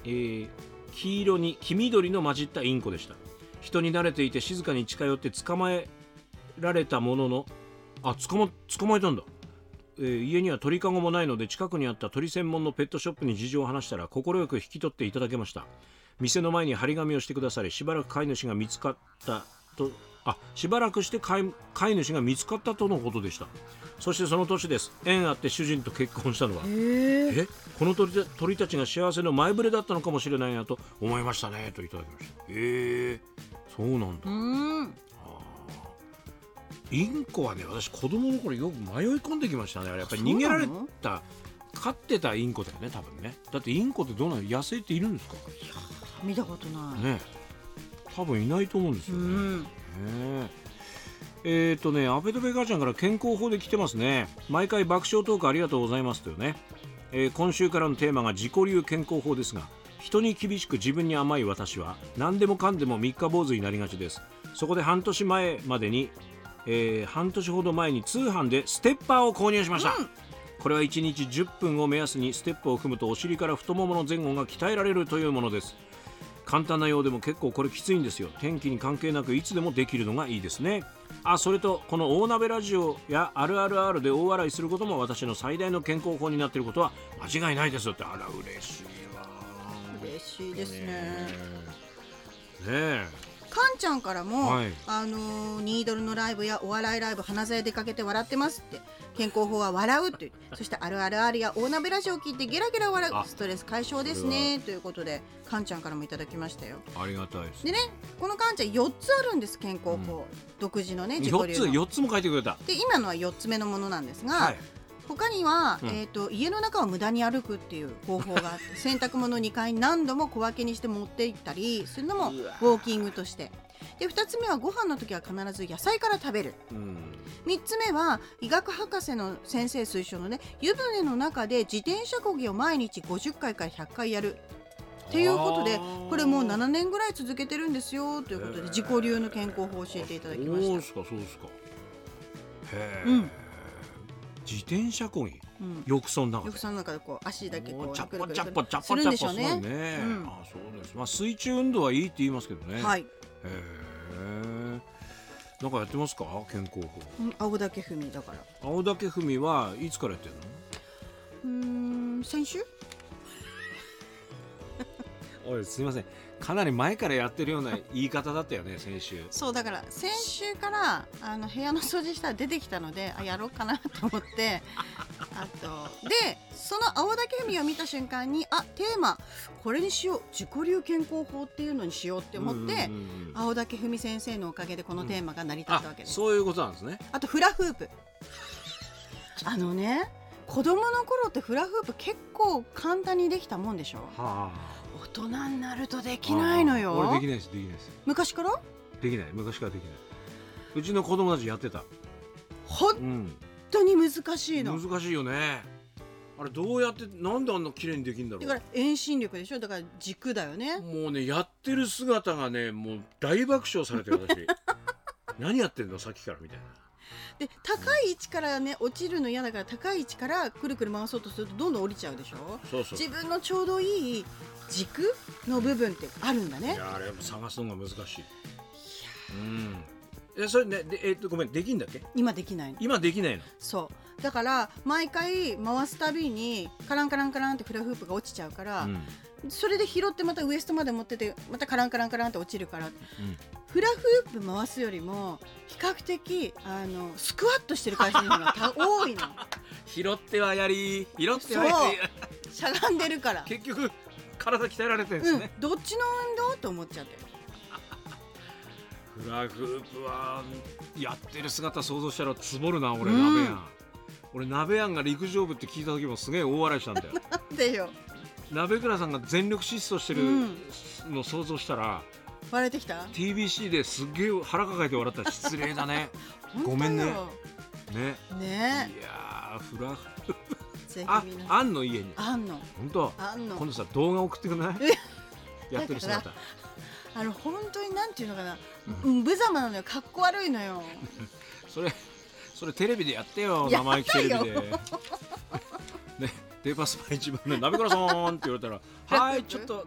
黄色に黄緑の混じったインコでした。人に慣れていて静かに近寄って捕まえられたものの、捕まえたんだ。家には鳥かごもないので近くにあった鳥専門のペットショップに事情を話したら快く引き取っていただけました。店の前に張り紙をしてくださり、しばらく飼い主が見つかったとのことでした。そしてその年です。縁あって主人と結婚したのは、この鳥たちが幸せの前触れだったのかもしれないなと思いましたね、といただきました。そうなんだ。インコはね、私子供の頃よく迷い込んできましたね。やっぱり逃げられた飼ってたインコだよね、多分ね。だってインコってどうなの、野生っているんですか？ 見たことないね。多分いないと思うんですよね。アペトペ母ちゃんから健康法で来てますね。毎回爆笑トークありがとうございますとよね。今週からのテーマが自己流健康法ですが、人に厳しく自分に甘い私は何でもかんでも三日坊主になりがちです。そこで半年ほど前に通販でステッパーを購入しました。これは1日10分を目安にステップを踏むとお尻から太ももの前後が鍛えられるというものです。簡単なようでも結構これきついんですよ。天気に関係なくいつでもできるのがいいですね。それとこの大鍋ラジオやあるある R で大笑いすることも私の最大の健康法になっていることは間違いないですよって。あら嬉しいわ。 嬉しいですね。かんちゃんからも、ニードルのライブやお笑いライブ、花座へ出かけて笑ってますって、健康法は笑うって言って、そしてあるあるあるや大鍋ラジオを聞いてゲラゲラ笑う、ストレス解消ですねということで、かんちゃんからもいただきましたよ。 ありがたいです。 でね、このかんちゃん4つあるんです、健康法、独自のね、自己流の 4つも書いてくれた。 で今のは4つ目のものなんですが、他には、家の中を無駄に歩くっていう方法があって洗濯物を2階に何度も小分けにして持って行ったりするのもウォーキングとして、で2つ目はご飯の時は必ず野菜から食べる、3つ目は医学博士の先生推奨のね、湯船の中で自転車こぎを毎日50回から100回やるっていうことで、これもう7年ぐらい続けてるんですよということで、自己流の健康法を教えていただきました。 そうですか。自転車こぎ、浴槽の中でこう足だけこうチャッポチャッポチャッポチャッポするね。そうです。水中運動はいいって言いますけどね。なんかやってますか、健康法。 青竹踏みだから。 青竹踏みはいつからやってるの？先週。 すいません、かなり前からやってるような言い方だったよね、先週。 そうだから先週から部屋の掃除したら出てきたので、やろうかなと思ってでその青竹踏みを見た瞬間にテーマこれにしよう、自己流健康法っていうのにしようって思って、青竹踏み先生のおかげでこのテーマが成り立ったわけです。 そういうことなんですね。 あとフラフープ、子供の頃ってフラフープ結構簡単にできたもんでしょ。大人になるとできないのよ。 俺できないです。 昔からできない。うちの子供たちやってた。 本当に難しいの。 難しいよね。あれどうやって、なんであんな綺麗にできるんだろう。 だから遠心力でしょ。だから軸だよね。 もうね、やってる姿がね、もう大爆笑されてる私。何やってんのさっきからみたいな。 で高い位置からね落ちるの嫌だから、高い位置からくるくる回そうとするとどんどん降りちゃうでしょ。自分のちょうどいい軸の部分ってあるんだね。 いや、あれ探すのが難しい。それね、ごめん、できんだっけ？ 今できないの。そうだから毎回回すたびにカランカランカランってフラフープが落ちちゃうから、それで拾ってまたウエストまで持っててまたカランカランカランって落ちるから、フラフープ回すよりも比較的スクワットしてる回数の方が多いの。 拾ってはやりしゃがんでるから結局体鍛えられてるんですね。 どっちの運動と思っちゃってる。 フラフープはやってる姿想像したらつぼるな。俺鍋やんが陸上部って聞いた時もすげえ大笑いしたんだよ。 なんでよ。 鍋倉さんが全力疾走してるの想像したら、 笑えてきた。 TBC ですっげえ腹抱えて笑ったら失礼だね。ごめんね。 ね。 いやフラフープぜひあんの家に。 あんの。 本当。今度さ動画送ってくんない？やってる姿。 本当になんていうのかな、無様なのよ、かっこ悪いのよ。 それテレビでやってよ、生意気テレビで。ね、デーパスパ一番ね、鍋倉さんって言われたら、はい、ちょっと